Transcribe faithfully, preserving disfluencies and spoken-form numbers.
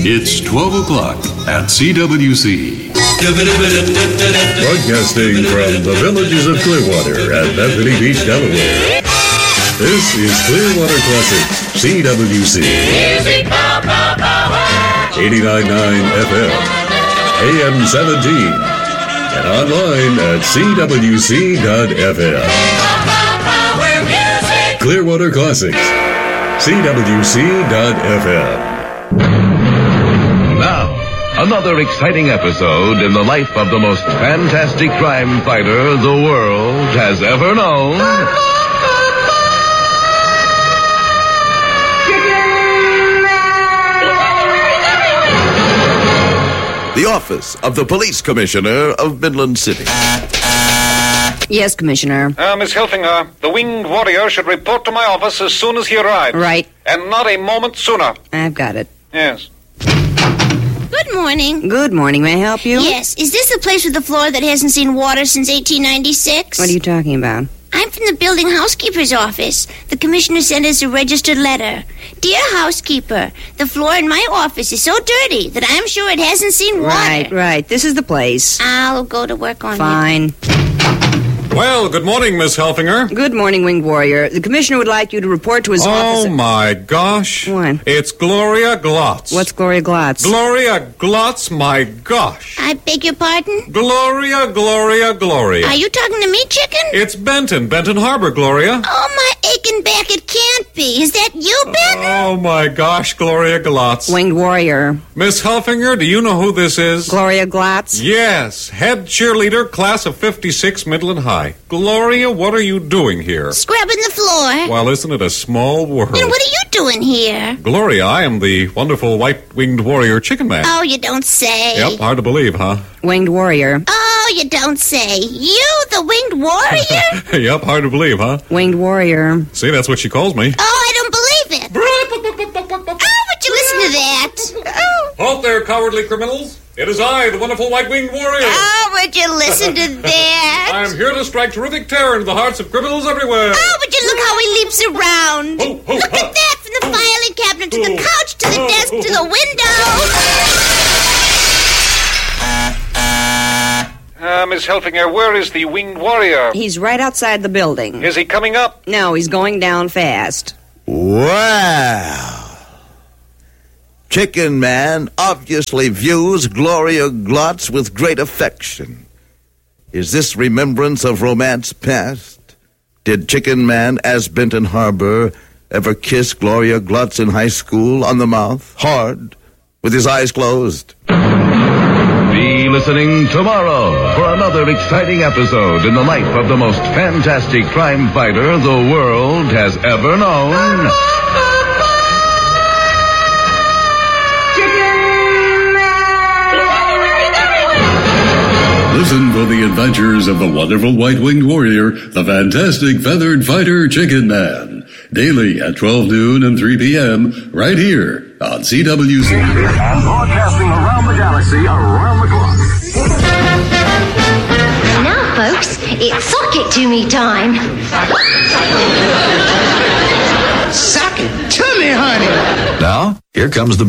It's twelve o'clock at C W C. Broadcasting from the villages of Clearwater and Bethany Beach, Delaware. This is Clearwater Classic, C W C. Music power, power. eighty-nine point nine F M, A M seventeen, and online at C W C dot F M. Clearwater Classics, C W C dot F M. Now, another exciting episode in the life of the most fantastic crime fighter the world has ever known. The office of the police commissioner of Midland City. Yes, Commissioner. Uh, Miss Hilfinger, the winged warrior should report to my office as soon as he arrives. Right. And not a moment sooner. I've got it. Yes. Good morning. Good morning. May I help you? Yes. Is this the place with the floor that hasn't seen water since eighteen ninety-six? What are you talking about? I'm from the building housekeeper's office. The commissioner sent us a registered letter. Dear housekeeper, the floor in my office is so dirty that I'm sure it hasn't seen water. Right, right. This is the place. I'll go to work on Fine. it. Well, good morning, Miss Helfinger. Good morning, Winged Warrior. The commissioner would like you to report to his oh, office. Oh, my gosh. What? It's Gloria Glotz. What's Gloria Glotz? Gloria Glotz, my gosh. I beg your pardon? Gloria, Gloria, Gloria. Are you talking to me, chicken? It's Benton, Benton Harbor, Gloria. Oh, my aching back, it can't be. Is that you, Benton? Oh, my gosh, Gloria Glotz. Winged Warrior. Miss Helfinger, do you know who this is? Gloria Glotz? Yes, head cheerleader, class of fifty-six, Midland High. Gloria, what are you doing here? Scrubbing the floor. Well, isn't it a small world? And what are you doing here? Gloria, I am the wonderful white-winged warrior chicken man. Oh, you don't say. Yep, hard to believe, huh? Winged Warrior. Oh, you don't say. You, the winged warrior? Yep, hard to believe, huh? Winged Warrior. See, that's what she calls me. Oh, I don't believe it. Oh, would you listen to that? Oh. Halt there, cowardly criminals. It is I, the wonderful white-winged warrior. Oh, would you listen to that? I am here to strike terrific terror into the hearts of criminals everywhere. Oh, would you look how he leaps around? Ho, ho, look ha. at that, from the ho. filing cabinet to ho. the couch to the ho. desk ho. to the window. Uh, Miss Helfinger, where is the winged warrior? He's right outside the building. Is he coming up? No, he's going down fast. Wow. Chicken Man obviously views Gloria Glotz with great affection. Is this remembrance of romance past? Did Chicken Man, as Benton Harbor, ever kiss Gloria Glotz in high school on the mouth, hard, with his eyes closed? Be listening tomorrow for another exciting episode in the life of the most fantastic crime fighter the world has ever known. Listen for the adventures of the wonderful white-winged warrior, the fantastic feathered fighter Chicken Man. Daily at twelve noon and three p.m. right here on C W C. And broadcasting around the galaxy, around the clock. Now, folks, it's sock it to me time. Sock it to me, honey. Now, here comes the